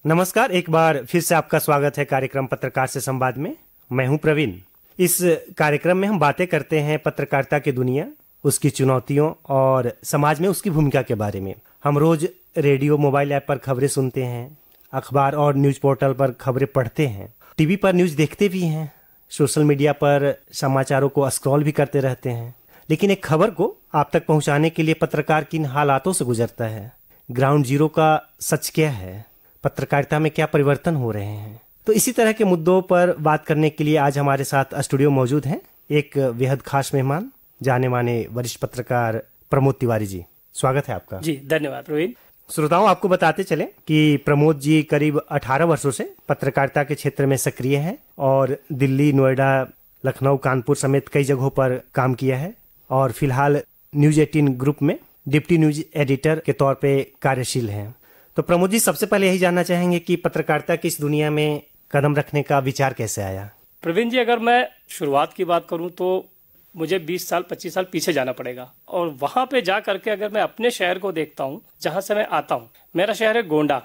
नमस्कार, एक बार फिर से आपका स्वागत है कार्यक्रम पत्रकार से संवाद में। मैं हूं प्रवीण। इस कार्यक्रम में हम बातें करते हैं पत्रकारिता की दुनिया, उसकी चुनौतियों और समाज में उसकी भूमिका के बारे में। हम रोज रेडियो, मोबाइल ऐप पर खबरें सुनते हैं, अखबार और न्यूज पोर्टल पर खबरें पढ़ते हैं, टीवी पर न्यूज देखते भी हैं, सोशल मीडिया पर समाचारों को स्क्रॉल भी करते रहते हैं। लेकिन एक खबर को आप तक पहुंचाने के लिए पत्रकार किन हालातों से गुजरता है? ग्राउंड जीरो का सच क्या है? पत्रकारिता में क्या परिवर्तन हो रहे हैं? तो इसी तरह के मुद्दों पर बात करने के लिए आज हमारे साथ स्टूडियो मौजूद हैं एक बेहद खास मेहमान, जाने माने वरिष्ठ पत्रकार प्रमोद तिवारी जी। स्वागत है आपका। जी धन्यवाद प्रवीण। श्रोताओं, आपको बताते चले कि प्रमोद जी करीब 18 वर्षों से पत्रकारिता के क्षेत्र में सक्रिय हैं और दिल्ली, नोएडा, लखनऊ, कानपुर समेत कई जगहों पर काम किया है और फिलहाल न्यूज 18 ग्रुप में डिप्टी न्यूज एडिटर के तौर पे कार्यशील हैं। तो प्रमोद जी, सबसे पहले यही जानना चाहेंगे कि पत्रकारिता की इस दुनिया में कदम रखने का विचार कैसे आया? प्रवीण जी, अगर मैं शुरुआत की बात करूं तो मुझे 20 साल 25 साल पीछे जाना पड़ेगा और वहां पे जा करके अगर मैं अपने शहर को देखता हूं जहां से मैं आता हूं, मेरा शहर है गोंडा,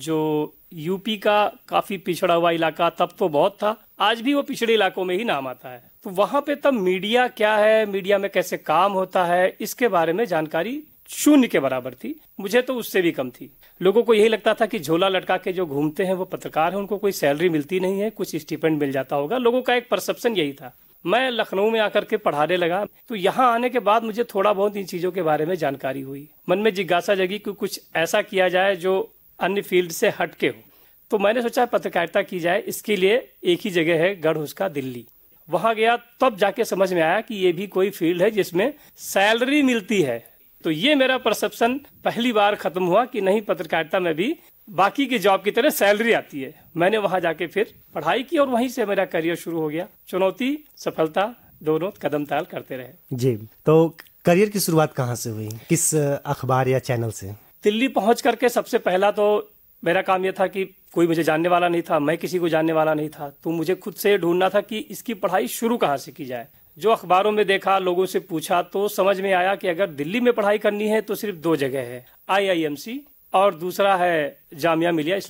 जो यूपी का काफी पिछड़ा हुआ इलाका तब तो बहुत था, आज भी वो पिछड़े इलाकों में ही नाम आता है। तो वहां पे तब मीडिया क्या है, मीडिया में कैसे काम होता है, इसके बारे में जानकारी शून्य के बराबर थी। मुझे तो उससे भी कम थी। लोगों को यही लगता था कि झोला लटका के जो घूमते हैं वो पत्रकार हैं, उनको कोई सैलरी मिलती नहीं है, कुछ स्टिपेंड मिल जाता होगा। लोगों का एक परसेप्शन यही था। मैं लखनऊ में आकर के पढ़ाने लगा तो यहाँ आने के बाद मुझे थोड़ा बहुत इन चीजों के बारे में जानकारी हुई। मन में जिज्ञासा जगी कि कुछ ऐसा किया जाए जो अन्य फील्ड से हटके हो। तो मैंने सोचा पत्रकारिता की जाए। इसके लिए एक ही जगह है, गढ़ उसका दिल्ली। वहां गया तब जाके समझ में आया कि ये भी कोई फील्ड है जिसमें सैलरी मिलती है। तो ये मेरा परसेप्शन पहली बार खत्म हुआ कि नहीं, पत्रकारिता में भी बाकी की जॉब की तरह सैलरी आती है। मैंने वहां जाके फिर पढ़ाई की और वहीं से मेरा करियर शुरू हो गया। चुनौती, सफलता दोनों कदम ताल करते रहे। जी, तो करियर की शुरुआत कहाँ से हुई? किस अखबार या चैनल से? दिल्ली पहुंच करके सबसे पहला तो मेरा काम यह था कि कोई मुझे जानने वाला नहीं था, मैं किसी को जानने वाला नहीं था, तो मुझे खुद से ढूंढना था कि इसकी पढ़ाई शुरू कहाँ से की जाए। जो अखबारों में देखा, लोगों से पूछा तो समझ में आया कि अगर दिल्ली में पढ़ाई करनी है तो सिर्फ दो जगह है, IIMC और दूसरा है जामिया मिलिया